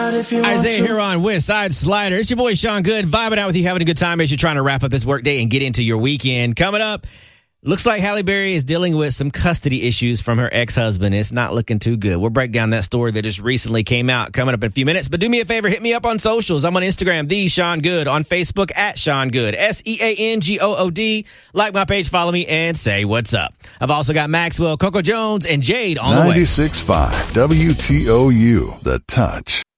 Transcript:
Isaiah here on West Side Slider. It's your boy Sean Good, vibing out with you, having a good time as you're trying to wrap up this work day and get into your weekend. Coming up, looks like Halle Berry is dealing with some custody issues from her ex-husband. It's not looking too good. We'll break down that story that just recently came out coming up in a few minutes. But do me a favor, hit me up on socials. I'm on Instagram, The Sean Good, on Facebook, @Sean Good, SeanGood. Like my page, follow me, and say what's up. I've also got Maxwell, Coco Jones, and Jade on the way. 96.5 WTOU, The Touch.